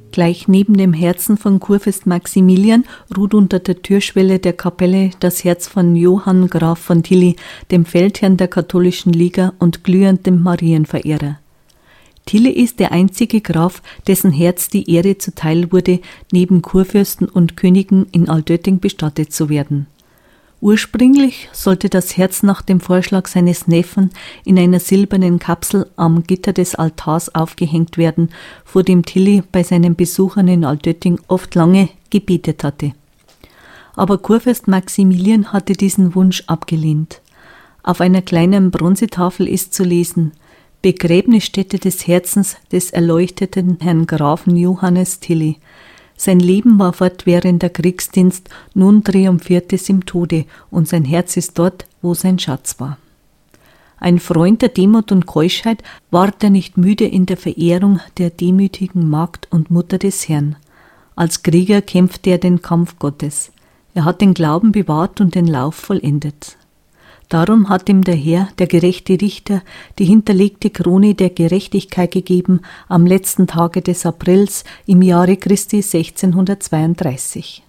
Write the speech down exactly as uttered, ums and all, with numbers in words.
Gleich neben dem Herzen von Kurfürst Maximilian ruht unter der Türschwelle der Kapelle das Herz von Johann Graf von Tilly, dem Feldherrn der katholischen Liga und glühendem Marienverehrer. Tilly ist der einzige Graf, dessen Herz die Ehre zuteil wurde, neben Kurfürsten und Königen in Altötting bestattet zu werden. Ursprünglich sollte das Herz nach dem Vorschlag seines Neffen in einer silbernen Kapsel am Gitter des Altars aufgehängt werden, vor dem Tilly bei seinen Besuchern in Altötting oft lange gebetet hatte. Aber Kurfürst Maximilian hatte diesen Wunsch abgelehnt. Auf einer kleinen Bronzetafel ist zu lesen: Begräbnisstätte des Herzens des erleuchteten Herrn Grafen Johannes Tilly. Sein Leben war fortwährender Kriegsdienst, nun triumphiert es im Tode, und sein Herz ist dort, wo sein Schatz war. Ein Freund der Demut und Keuschheit, ward er nicht müde in der Verehrung der demütigen Magd und Mutter des Herrn. Als Krieger kämpfte er den Kampf Gottes. Er hat den Glauben bewahrt und den Lauf vollendet. Darum hat ihm der Herr, der gerechte Richter, die hinterlegte Krone der Gerechtigkeit gegeben am letzten Tage des Aprils im Jahre Christi sechzehnhundertzweiunddreißig.